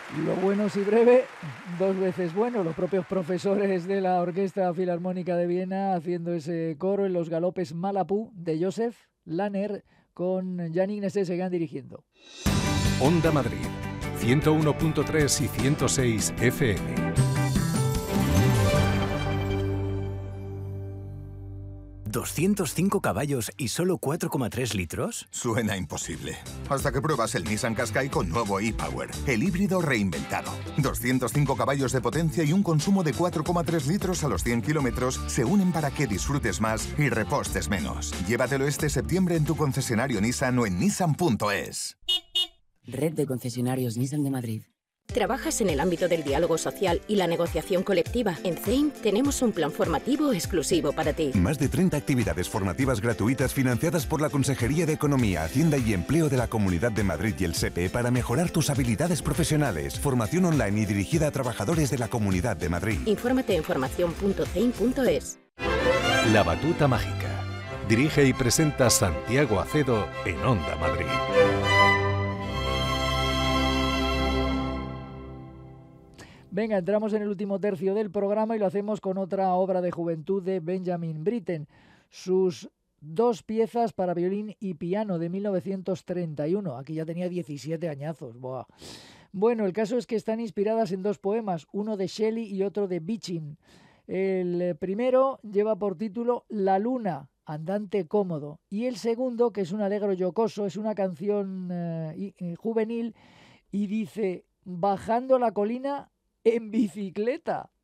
Lo bueno si breve, dos veces bueno. Los propios profesores de la Orquesta Filarmónica de Viena haciendo ese coro en los galopes Malapú de Joseph Lanner con Yannick Nézet-Séguin dirigiendo. Onda Madrid, 101.3 y 106 FM. ¿205 caballos y solo 4,3 litros? Suena imposible. Hasta que pruebas el Nissan Qashqai con nuevo e-Power, el híbrido reinventado. 205 caballos de potencia y un consumo de 4,3 litros a los 100 kilómetros se unen para que disfrutes más y repostes menos. Llévatelo este septiembre en tu concesionario Nissan o en nissan.es. Red de concesionarios Nissan de Madrid. ¿Trabajas en el ámbito del diálogo social y la negociación colectiva? En CEIM tenemos un plan formativo exclusivo para ti. Más de 30 actividades formativas gratuitas financiadas por la Consejería de Economía, Hacienda y Empleo de la Comunidad de Madrid y el SEPE para mejorar tus habilidades profesionales. Formación online y dirigida a trabajadores de la Comunidad de Madrid. Infórmate en formación.ceim.es. La Batuta Mágica. Dirige y presenta Santiago Acedo en Onda Madrid. Venga, entramos en el último tercio del programa y lo hacemos con otra obra de juventud de Benjamin Britten. Sus dos piezas para violín y piano de 1931. Aquí ya tenía 17 añazos. Buah. Bueno, el caso es que están inspiradas en dos poemas, uno de Shelley y otro de Beechen. El primero lleva por título La luna, andante cómodo. Y el segundo, que es un alegro jocoso, es una canción juvenil y dice, bajando la colina en bicicleta.